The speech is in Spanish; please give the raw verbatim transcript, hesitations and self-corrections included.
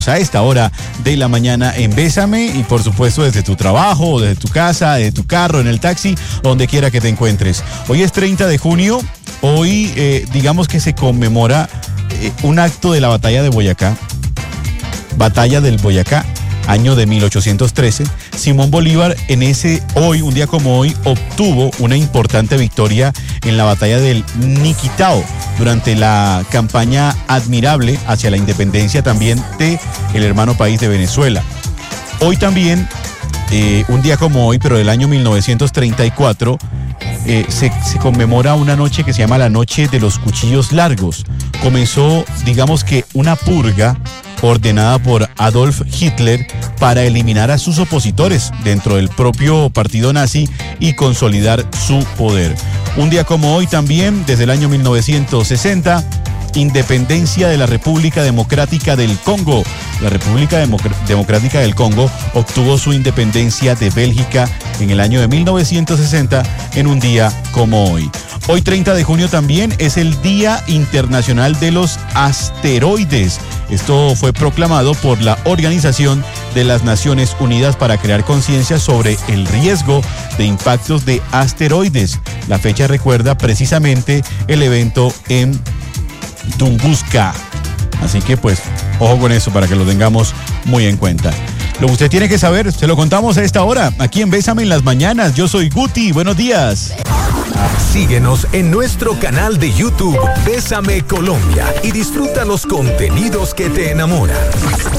A esta hora de la mañana en Bésame y por supuesto desde tu trabajo, desde tu casa, desde tu carro, en el taxi, donde quiera que te encuentres. Hoy es treinta de junio, hoy eh, digamos que se conmemora eh, un acto de la batalla de Boyacá, batalla del Boyacá, año de mil ochocientos trece. Simón Bolívar en ese, hoy, un día como hoy, obtuvo una importante victoria en la batalla del Niquitao, durante la campaña admirable hacia la independencia también de el hermano país de Venezuela. Hoy también, eh, un día como hoy, pero del año mil novecientos treinta y cuatro, eh, se, se conmemora una noche que se llama la Noche de los Cuchillos Largos. Comenzó, digamos que, una purga ordenada por Adolf Hitler para eliminar a sus opositores dentro del propio partido nazi y consolidar su poder. Un día como hoy también, desde el año mil novecientos sesenta, independencia de la República Democrática del Congo. La República Democ- Democrática del Congo obtuvo su independencia de Bélgica en el año de mil novecientos sesenta, en un día como hoy. Hoy, treinta de junio, también es el Día Internacional de los Asteroides. Esto fue proclamado por la Organización de las Naciones Unidas para crear conciencia sobre el riesgo de impactos de asteroides. La fecha recuerda precisamente el evento en Tunguska. Así que pues, ojo con eso para que lo tengamos muy en cuenta. Lo que usted tiene que saber, se lo contamos a esta hora, aquí en Bésame en las mañanas. Yo soy Guti, buenos días. Síguenos en nuestro canal de YouTube, Bésame Colombia, y disfruta los contenidos que te enamoran.